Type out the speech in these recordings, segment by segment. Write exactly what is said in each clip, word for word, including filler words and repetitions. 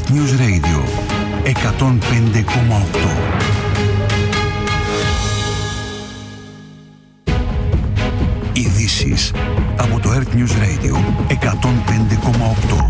Earth News Radio εκατόν πέντε κόμμα οκτώ. Ειδήσεις από το Earth News Radio εκατόν πέντε κόμμα οκτώ.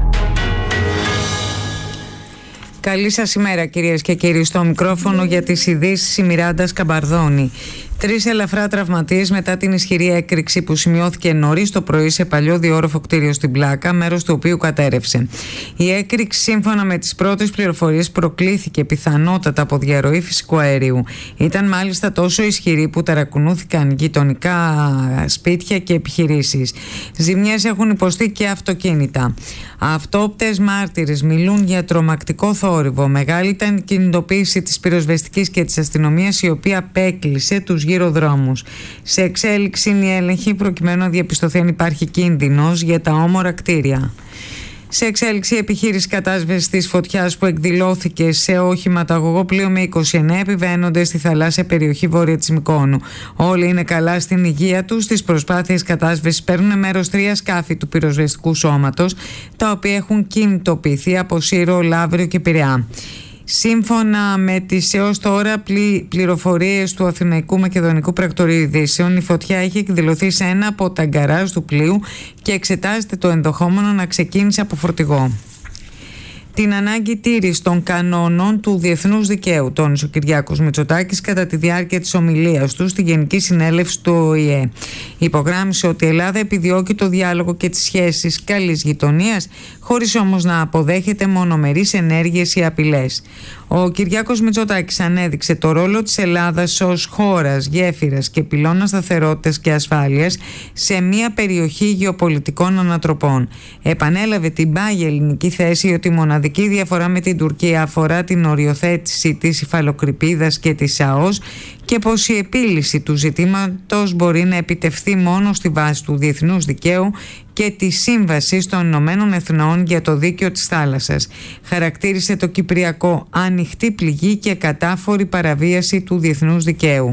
Καλή σας ημέρα κυρίες και κύριοι. Στο μικρόφωνο για τις ειδήσεις η Μιράντα Σκαμπαρδώνη. Τρεις ελαφρά τραυματίες μετά την ισχυρή έκρηξη που σημειώθηκε νωρίς το πρωί σε παλιό διόροφο κτίριο στην Πλάκα, μέρος του οποίου κατέρευσε. Η έκρηξη, σύμφωνα με τις πρώτες πληροφορίες, προκλήθηκε πιθανότατα από διαρροή φυσικού αερίου. Ήταν μάλιστα τόσο ισχυρή που ταρακουνούθηκαν γειτονικά σπίτια και επιχειρήσεις. Ζημιές έχουν υποστεί και αυτοκίνητα. Αυτόπτες μάρτυρες μιλούν για τρομακτικό θόρυβο. Μεγάλη ήταν η κινητοποίηση της πυροσβεστικής και της αστυνομίας, η οποία απέκλεισε τους γύρω δρόμους. Σε εξέλιξη είναι η έλεγχη προκειμένου να διαπιστωθεί αν υπάρχει κίνδυνος για τα όμορα κτίρια. Σε εξέλιξη η επιχείρηση κατάσβεσης της φωτιάς που εκδηλώθηκε σε οχηματαγωγό πλοίο με είκοσι εννέα επιβαίνοντες στη θαλάσσια περιοχή βόρεια της Μυκόνου. Όλοι είναι καλά στην υγεία τους. Στις προσπάθειες κατάσβεσης παίρνουν μέρος τρία σκάφη του πυροσβεστικού σώματος, τα οποία έχουν κινητοποιηθεί από Σύρο, Λαύριο και Πειραιά. Σύμφωνα με τις έως τώρα πλη, πληροφορίες του Αθηναϊκού Μακεδονικού Πρακτορείου Ειδήσεων, η φωτιά έχει εκδηλωθεί σε ένα από τα γκαράζ του πλοίου και εξετάζεται το ενδεχόμενο να ξεκίνησε από φορτηγό. Την ανάγκη τήρησης των κανόνων του διεθνούς δικαίου τόνισε ο Κυριάκος Μητσοτάκης κατά τη διάρκεια της ομιλίας του στη Γενική Συνέλευση του Ο Η Ε. Υπογράμμισε ότι η Ελλάδα επιδιώκει το διάλογο και τις σχέσεις καλής γειτονίας, χωρίς όμως να αποδέχεται μονομερείς ενέργειες ή απειλές. Ο Κυριάκος Μητσοτάκης ανέδειξε το ρόλο της Ελλάδας ως χώρας, γέφυρας και πυλώνα σταθερότητας και ασφάλειας σε μια περιοχή γεωπολιτικών ανατροπών. Επανέλαβε την πάγια ελληνική θέση ότι η μοναδική διαφορά με την Τουρκία αφορά την οριοθέτηση της υφαλοκρηπίδας και της ΑΟΣ και πως η επίλυση του ζητήματος μπορεί να επιτευχθεί μόνο στη βάση του διεθνούς δικαίου και τη Σύμβαση των Ηνωμένων Εθνών για το Δίκαιο της Θάλασσας. Χαρακτήρισε το Κυπριακό ανοιχτή πληγή και κατάφορη παραβίαση του διεθνούς δικαίου.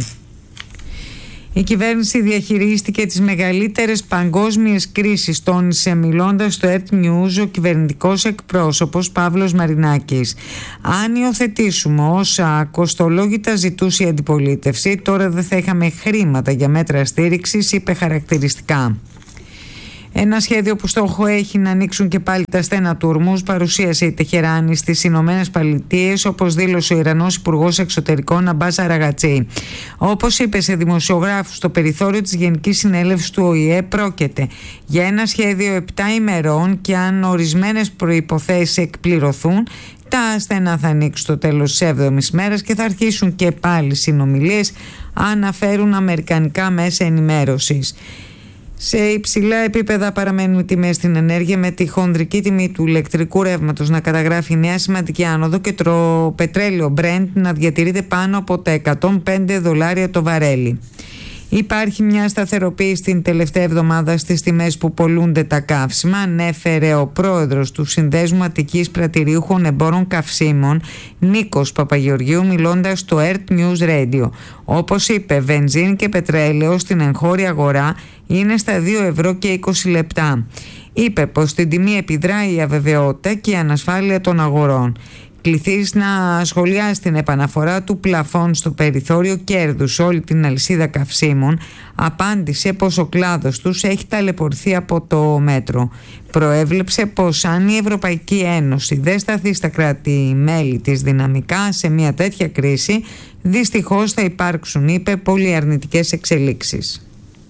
Η κυβέρνηση διαχειρίστηκε τις μεγαλύτερες παγκόσμιες κρίσεις, τόνισε μιλώντας στο Earth News ο κυβερνητικός εκπρόσωπος Παύλος Μαρινάκης. Αν υιοθετήσουμε όσα κοστολόγητα ζητούσε η αντιπολίτευση, τώρα δεν θα είχαμε χρήματα για μέτρα στήριξης, είπε χαρακτηριστικά. Ένα σχέδιο που στόχο έχει να ανοίξουν και πάλι τα στένα του Ορμούζ παρουσίασε η Τεχεράνη στις Ηνωμένες Πολιτείες, όπως δήλωσε ο Ιρανός Υπουργός Εξωτερικών Αμπάς Αραγατσί. Όπως είπε σε δημοσιογράφους στο περιθώριο της Γενικής Συνέλευσης του Ο Η Ε, πρόκειται για ένα σχέδιο επτά ημερών και αν ορισμένες προϋποθέσεις εκπληρωθούν, τα στενά θα ανοίξουν στο τέλος της έβδομης μέρας και θα αρχίσουν και πάλι συνομιλίες, αναφέρουν αμερικανικά μέσα ενημέρωσης. Σε υψηλά επίπεδα παραμένουν οι τιμές στην ενέργεια, με τη χονδρική τιμή του ηλεκτρικού ρεύματος να καταγράφει νέα σημαντική άνοδο και το πετρέλαιο Brent να διατηρείται πάνω από τα εκατόν πέντε δολάρια το βαρέλι. Υπάρχει μια σταθεροποίηση την τελευταία εβδομάδα στις τιμές που πωλούνται τα καύσιμα, ανέφερε ο πρόεδρος του Συνδέσμου Αττικής Πρατηριούχων Εμπόρων Καυσίμων, Νίκος Παπαγεωργίου, μιλώντας στο Earth News Radio. Όπως είπε, βενζίνη και πετρέλαιο στην εγχώρια αγορά είναι στα δύο ευρώ και είκοσι λεπτά. Είπε πως στην τιμή επιδράει η αβεβαιότητα και η ανασφάλεια των αγορών. Κληθείς να σχολιάσει την επαναφορά του πλαφών στο περιθώριο κέρδους όλη την αλυσίδα καυσίμων, απάντησε πως ο κλάδος τους έχει ταλαιπωρηθεί από το μέτρο. Προέβλεψε πως αν η Ευρωπαϊκή Ένωση δεν σταθεί στα κράτη-μέλη της δυναμικά σε μια τέτοια κρίση, δυστυχώς θα υπάρξουν, είπε, πολύ αρνητικές εξελίξεις.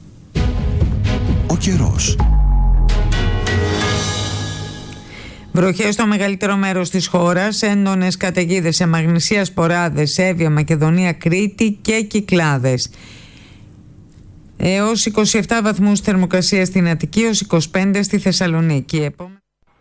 Ο καιρός. Βροχές στο μεγαλύτερο μέρος της χώρας, έντονες καταιγίδες σε Μαγνησία, Σποράδες, Εύβοια, Μακεδονία, Κρήτη και Κυκλάδες. Έως είκοσι επτά βαθμούς θερμοκρασία στην Αττική, έως είκοσι πέντε στη Θεσσαλονίκη. Επόμενη...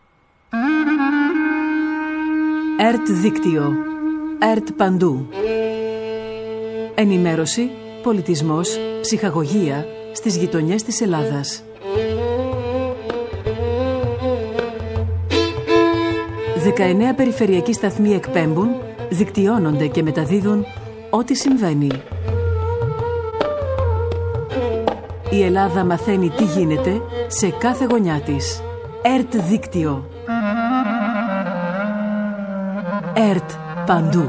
ΕΡΤ Δίκτυο. ΕΡΤ Παντού. Ενημέρωση, πολιτισμός, ψυχαγωγία στις γειτονιές της Ελλάδας. δεκαεννέα περιφερειακοί σταθμοί εκπέμπουν, δικτυώνονται και μεταδίδουν ό,τι συμβαίνει. Η Ελλάδα μαθαίνει τι γίνεται σε κάθε γωνιά της. ΕΡΤ Δίκτυο. ΕΡΤ. Παντού.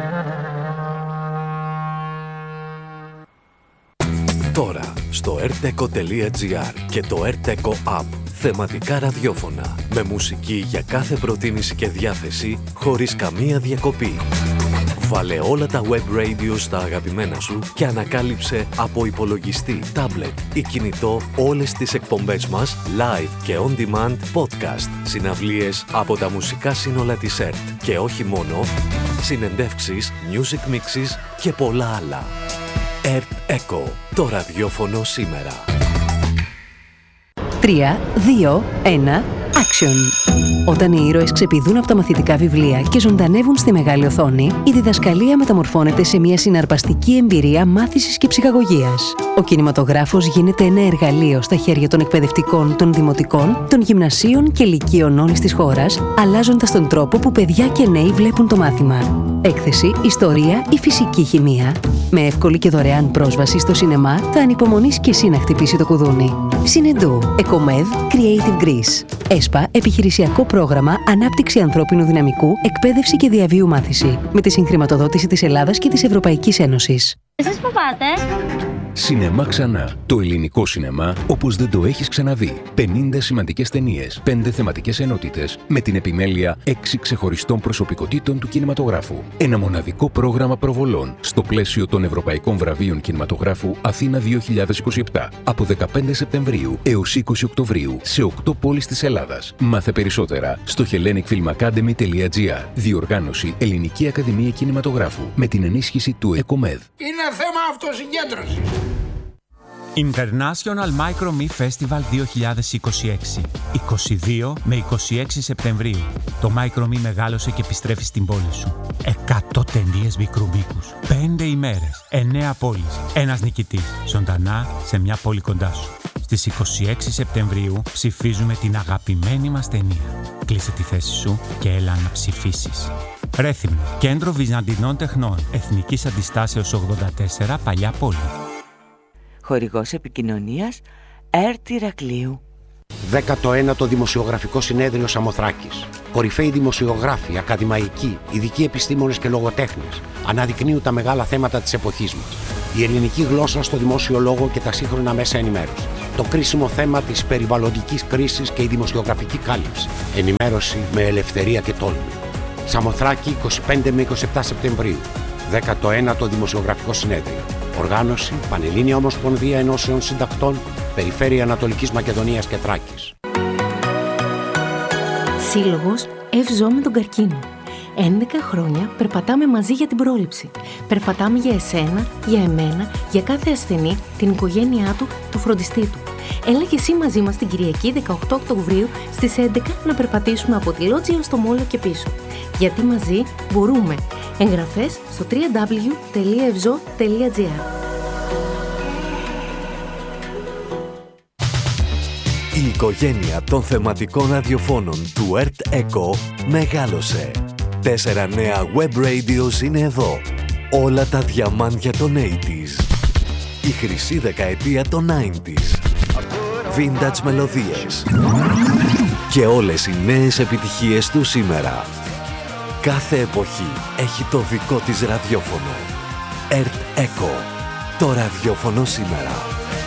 Τώρα στο ερτεκο τελεία τζι άρ και το ερτεκο App. Θεματικά ραδιόφωνα με μουσική για κάθε προτίμηση και διάθεση χωρίς καμία διακοπή. Βάλε όλα τα web radio στα αγαπημένα σου και ανακάλυψε από υπολογιστή, τάμπλετ ή κινητό όλες τις εκπομπές μας live και on demand podcast, συναυλίες από τα μουσικά σύνολα της ΕΡΤ και όχι μόνο, συνεντεύξεις, music mixes και πολλά άλλα. ΕΡΤ Echo, το ραδιόφωνο σήμερα. τρία, δύο, ένα, action! Όταν οι ήρωες ξεπηδούν από τα μαθητικά βιβλία και ζωντανεύουν στη μεγάλη οθόνη, η διδασκαλία μεταμορφώνεται σε μια συναρπαστική εμπειρία μάθησης και ψυχαγωγίας. Ο κινηματογράφος γίνεται ένα εργαλείο στα χέρια των εκπαιδευτικών, των δημοτικών, των γυμνασίων και λυκείων όλης της χώρας, αλλάζοντας τον τρόπο που παιδιά και νέοι βλέπουν το μάθημα. Έκθεση, ιστορία ή φυσική χημεία. Με εύκολη και δωρεάν πρόσβαση στο σινεμά, θα ανυπομονείς και εσύ να χτυπήσει το κουδούνι. Συνεντού, Εκομέδ, Creative Greece. ΕΣΠΑ, επιχειρησιακό πρόγραμμα Ανάπτυξη ανθρώπινου δυναμικού, εκπαίδευση και διαβίου μάθηση. Με τη συγχρηματοδότηση της Ελλάδας και της Ευρωπαϊκής Ένωσης. Εσείς που πάτε? Σινεμά ξανά. Το ελληνικό σινεμά όπως δεν το έχεις ξαναδεί. πενήντα σημαντικές ταινίες, πέντε θεματικές ενότητες, με την επιμέλεια έξι ξεχωριστών προσωπικότητων του κινηματογράφου. Ένα μοναδικό πρόγραμμα προβολών στο πλαίσιο των Ευρωπαϊκών Βραβείων Κινηματογράφου Αθήνα δύο χιλιάδες είκοσι επτά από δεκαπέντε Σεπτεμβρίου έως είκοσι Οκτωβρίου σε οκτώ πόλεις της Ελλάδας. Μάθε περισσότερα στο hellenic film academy τελεία τζι άρ. Διοργάνωση Ελληνική Ακαδημία Κινηματογράφου με την ενίσχυση του Εκομέδ. Είναι θέμα αυτοσυγκέντρωσης. International Micro-Me Festival δύο χιλιάδες είκοσι έξι, είκοσι δύο με είκοσι έξι Σεπτεμβρίου. Το Micro-Me μεγάλωσε και επιστρέφει στην πόλη σου. εκατό ταινίες μικρού μήκους, πέντε ημέρες, εννέα πόλεις, ένας νικητής, ζωντανά σε μια πόλη κοντά σου. Στις είκοσι έξι Σεπτεμβρίου ψηφίζουμε την αγαπημένη μας ταινία. Κλείσε τη θέση σου και έλα να ψηφίσεις. Ρέθυμνο, Κέντρο Βυζαντινών Τεχνών, Εθνικής Αντιστάσεως ογδόντα τέσσερα, Παλιά Πόλη. Χορηγός επικοινωνίας ΕΡΤ Ηρακλείου. δέκατο ένατο Δημοσιογραφικό Συνέδριο Σαμοθράκης. Κορυφαίοι δημοσιογράφοι, ακαδημαϊκοί, ειδικοί επιστήμονες και λογοτέχνες αναδεικνύουν τα μεγάλα θέματα της εποχής μας. Η ελληνική γλώσσα στο δημόσιο λόγο και τα σύγχρονα μέσα ενημέρωσης. Το κρίσιμο θέμα της περιβαλλοντικής κρίσης και η δημοσιογραφική κάλυψη. Ενημέρωση με ελευθερία και τόλμη. Σαμοθράκη, είκοσι πέντε με είκοσι επτά Σεπτεμβρίου. δέκατο ένατο Δημοσιογραφικό Συνέδριο. Οργάνωση Πανελλήνια Ομοσπονδία Ενώσεων Συντακτών, Περιφέρεια Ανατολικής Μακεδονίας και Θράκης. Σύλλογος Ευζώ με τον καρκίνο. έντεκα χρόνια περπατάμε μαζί για την πρόληψη. Περπατάμε για εσένα, για εμένα, για κάθε ασθενή, την οικογένειά του, το φροντιστή του. Έλα και εσύ μαζί μας την Κυριακή δεκαοκτώ Οκτωβρίου στις έντεκα να περπατήσουμε από τη Λότζια στο Μόλο και πίσω. Γιατί μαζί μπορούμε. Εγγραφές στο double-u double-u double-u τελεία ευζώ τελεία τζι άρ. Η οικογένεια των θεματικών ραδιοφώνων του ΕΡΤ Echo μεγάλωσε. Τέσσερα νέα web radios είναι εδώ. Όλα τα διαμάντια των ογδόντα. Η χρυσή δεκαετία των ενενήντα. Vintage μελωδίες. Και όλες οι νέες επιτυχίες του σήμερα. Κάθε εποχή έχει το δικό της ραδιόφωνο. ΕΡΤ Echo. Το ραδιόφωνο σήμερα.